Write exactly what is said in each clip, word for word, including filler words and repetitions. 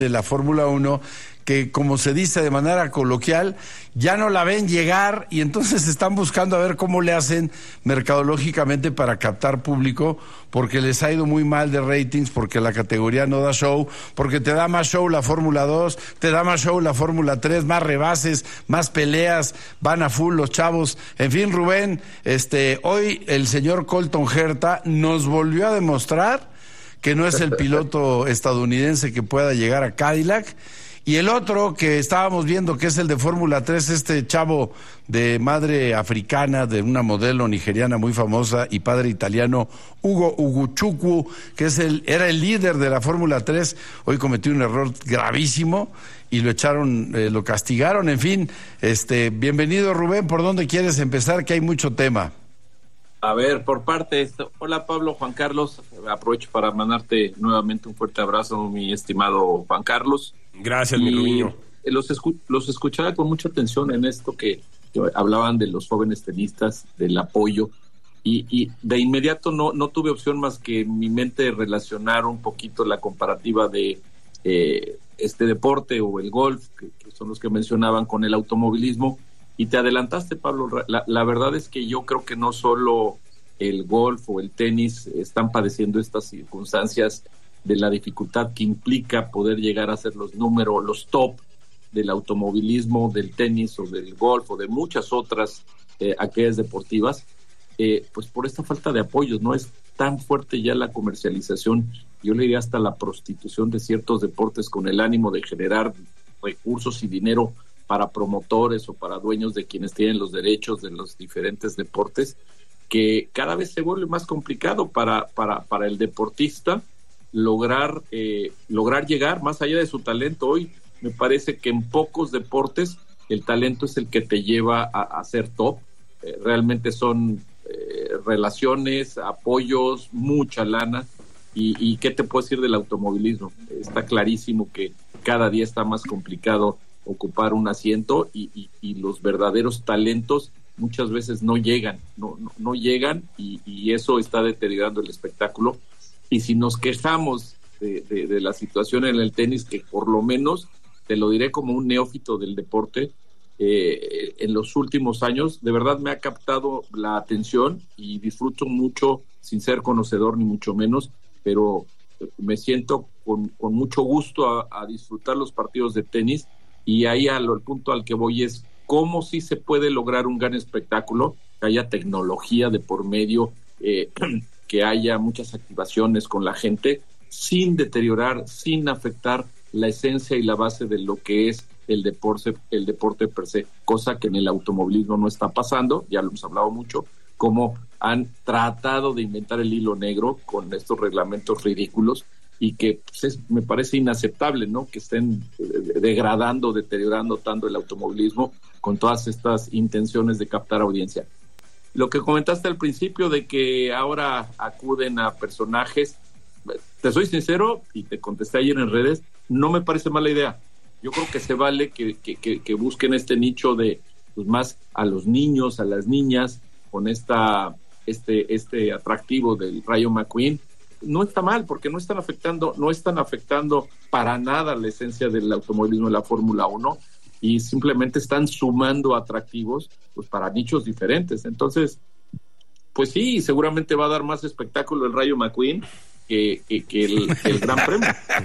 de la Fórmula uno, que como se dice de manera coloquial, ya no la ven llegar y entonces están buscando a ver cómo le hacen mercadológicamente para captar público, porque les ha ido muy mal de ratings, porque la categoría no da show, porque te da más show la Fórmula dos, te da más show la Fórmula tres, más rebases, más peleas, van a full los chavos. En fin, Rubén, este, hoy el señor Colton Herta nos volvió a demostrar que no es el piloto estadounidense que pueda llegar a Cadillac. Y el otro que estábamos viendo, que es el de Fórmula tres, este chavo de madre africana, de una modelo nigeriana muy famosa, y padre italiano, Hugo Uguchukwu, que es el, era el líder de la Fórmula tres, hoy cometió un error gravísimo y lo echaron, eh, lo castigaron. En fin, este, bienvenido, Rubén. ¿Por dónde quieres empezar? Que hay mucho tema. A ver, por parte de esto, hola Pablo, Juan Carlos, aprovecho para mandarte nuevamente un fuerte abrazo, mi estimado Juan Carlos. Gracias, y mi Rubiño. Los, escu- los escuchaba con mucha atención en esto que, que hablaban de los jóvenes tenistas, del apoyo, y, y de inmediato no, no tuve opción más que en mi mente relacionar un poquito la comparativa de eh, este deporte o el golf, que, que son los que mencionaban, con el automovilismo. Y te adelantaste, Pablo. La, la verdad es que yo creo que no solo el golf o el tenis están padeciendo estas circunstancias de la dificultad que implica poder llegar a ser los números, los top del automovilismo, del tenis o del golf o de muchas otras eh, actividades deportivas, eh, pues por esta falta de apoyos. No es tan fuerte ya la comercialización, yo le diría hasta la prostitución de ciertos deportes con el ánimo de generar recursos y dinero para promotores o para dueños de quienes tienen los derechos de los diferentes deportes, que cada vez se vuelve más complicado para, para, para el deportista lograr, eh, lograr llegar más allá de su talento. Hoy me parece que en pocos deportes el talento es el que te lleva a, a ser top. Eh, realmente son eh, relaciones, apoyos, mucha lana. Y, y ¿qué te puedo decir del automovilismo? Está clarísimo que cada día está más complicado ocupar un asiento y, y, y los verdaderos talentos muchas veces no llegan, no, no, no llegan y, y eso está deteriorando el espectáculo. Y si nos quejamos de, de, de la situación en el tenis, que por lo menos, te lo diré como un neófito del deporte, eh, en los últimos años de verdad me ha captado la atención y disfruto mucho, sin ser conocedor ni mucho menos, pero me siento con, con mucho gusto a, a disfrutar los partidos de tenis. Y ahí al, al punto al que voy es cómo sí se puede lograr un gran espectáculo, que haya tecnología de por medio, eh, que haya muchas activaciones con la gente, sin deteriorar, sin afectar la esencia y la base de lo que es el deporte, el deporte per se, cosa que en el automovilismo no está pasando, ya lo hemos hablado mucho, cómo han tratado de inventar el hilo negro con estos reglamentos ridículos, y que pues, es, me parece inaceptable, ¿no?, que estén eh, degradando, deteriorando tanto el automovilismo con todas estas intenciones de captar audiencia. Lo que comentaste al principio de que ahora acuden a personajes, te soy sincero y te contesté ayer en redes, no me parece mala idea. Yo creo que se vale que, que, que, que busquen este nicho de, pues, más a los niños, a las niñas, con esta este este atractivo del Rayo McQueen. No está mal, porque no están afectando, no están afectando para nada la esencia del automovilismo de la Fórmula uno y simplemente están sumando atractivos pues para nichos diferentes. Entonces, pues sí, seguramente va a dar más espectáculo el Rayo McQueen que, que, que, el, que el Gran Premio.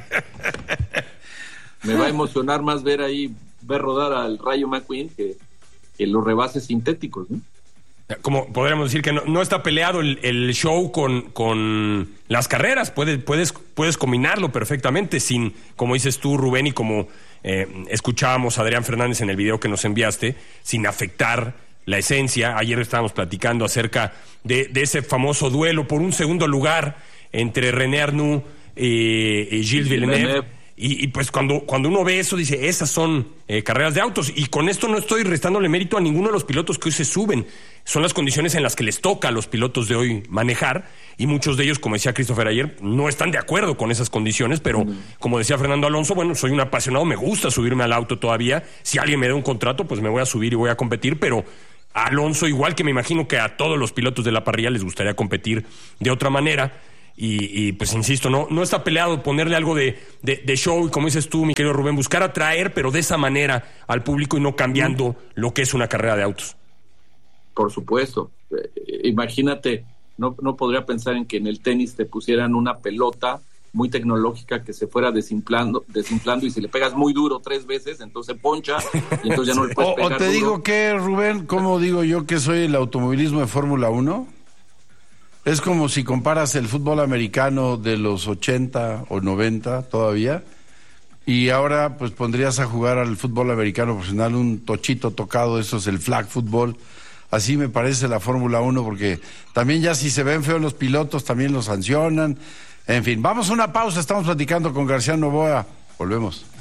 Me va a emocionar más ver ahí, ver rodar al Rayo McQueen que, que los rebases sintéticos, ¿no? Como podríamos decir que no, no está peleado el, el show con, con las carreras. Puedes, puedes, puedes combinarlo perfectamente sin, como dices tú, Rubén, y como eh, escuchábamos a Adrián Fernández en el video que nos enviaste, sin afectar la esencia. Ayer estábamos platicando acerca de, de ese famoso duelo por un segundo lugar entre René Arnoux eh, y Gilles Villeneuve. Villeneuve. Y, y pues cuando, cuando uno ve eso, dice, esas son eh, carreras de autos. Y con esto no estoy restándole mérito a ninguno de los pilotos que hoy se suben. Son las condiciones en las que les toca a los pilotos de hoy manejar. Y muchos de ellos, como decía Christopher ayer, no están de acuerdo con esas condiciones. Pero, mm. como decía Fernando Alonso, bueno, soy un apasionado, me gusta subirme al auto todavía. Si alguien me da un contrato, pues me voy a subir y voy a competir. Pero a Alonso, igual que me imagino que a todos los pilotos de la parrilla les gustaría competir de otra manera. Y, y pues insisto, no, no está peleado ponerle algo de, de, de show y como dices tú, mi querido Rubén, buscar atraer, pero de esa manera al público y no cambiando mm. lo que es una carrera de autos. Por supuesto. Eh, imagínate, no, no podría pensar en que en el tenis te pusieran una pelota muy tecnológica que se fuera desinflando, desinflando y si le pegas muy duro tres veces, entonces poncha y entonces ya no le puedes pegar. O, o te duro. digo que, Rubén, ¿cómo digo yo que soy el automovilismo de Fórmula uno? Es como si comparas el fútbol americano de los ochenta o noventa todavía, y ahora pues pondrías a jugar al fútbol americano profesional un tochito tocado, eso es el flag football. Así me parece la Fórmula uno, porque también ya si se ven feos los pilotos también los sancionan. En fin, vamos a una pausa, estamos platicando con García Novoa, volvemos.